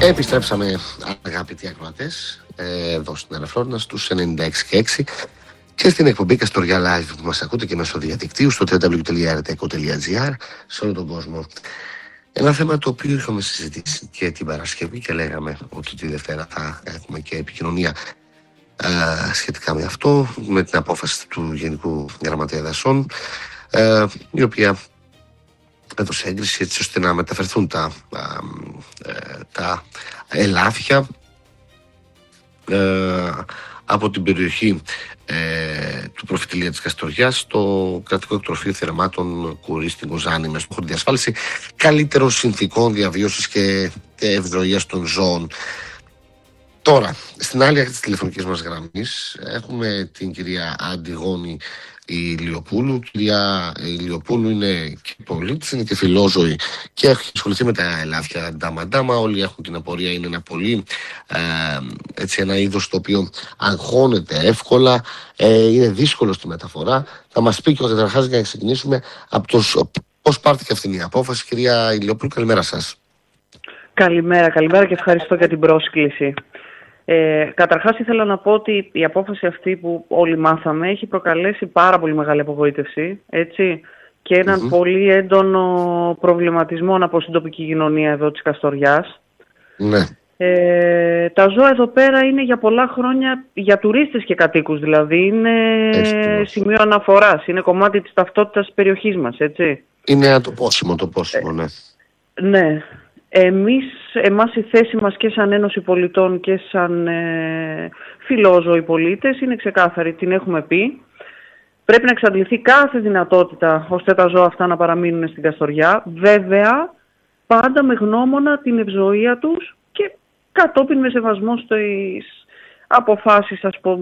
Επιστρέψαμε, αγαπητοί ακροατές, εδώ στην Ελευθερόνα στους 96,6 και στην εκπομπή Καστοριά Live που μας ακούτε και μέσω διαδικτύου στο www.rteko.gr σε όλο τον κόσμο. Ένα θέμα το οποίο είχαμε συζητήσει και την Παρασκευή και λέγαμε ότι τη Δευτέρα θα έχουμε και επικοινωνία σχετικά με αυτό, με την απόφαση του Γενικού Γραμματέα Δασών, η οποία έδωσε έγκριση έτσι ώστε να μεταφερθούν τα ελάφια από την περιοχή του προφητηλία της Καστοριάς στο κρατικό εκτροφείο θερμάτων Κουρί στην Κοζάνη, με στόχο τη διασφάλιση καλύτερων συνθηκών διαβίωσης και ευζοίας των ζώων. Τώρα, στην άλλη άκρη της τηλεφωνικής μας γραμμής έχουμε την κυρία Αντιγόνη Ηλιοπούλου. Κυρία Ηλιοπούλου είναι και πολίτης, είναι και φιλόζωη και έχει ασχοληθεί με τα ελάφια ντάμα-ντάμα. Όλοι έχουν την απορία, είναι ένα πολύ ένα είδος το οποίο αγχώνεται εύκολα, είναι δύσκολο στη μεταφορά. Θα μας πει και καταρχάς για να ξεκινήσουμε από πώς πάρθηκε αυτή η απόφαση. Κυρία Ηλιοπούλου, καλημέρα σας. Καλημέρα και ευχαριστώ για την πρόσκληση. Καταρχάς ήθελα να πω ότι η απόφαση αυτή που όλοι μάθαμε έχει προκαλέσει πάρα πολύ μεγάλη απογοήτευση, έτσι, και έναν πολύ έντονο προβληματισμό από την τοπική κοινωνία εδώ της Καστοριάς. Ναι. Τα ζώα εδώ πέρα είναι για πολλά χρόνια για τουρίστες και κατοίκους, δηλαδή είναι σημείο αναφοράς, είναι κομμάτι της ταυτότητας της περιοχής μας, έτσι. Είναι το πόσιμο, ναι. Ναι. Εμάς η θέση μας και σαν Ένωση Πολιτών και σαν φιλόζωοι πολίτες είναι ξεκάθαρη, την έχουμε πει. Πρέπει να εξαντληθεί κάθε δυνατότητα ώστε τα ζώα αυτά να παραμείνουν στην Καστοριά. Βέβαια, πάντα με γνώμονα την ευζοία τους και κατόπιν με σεβασμό στις αποφάσεις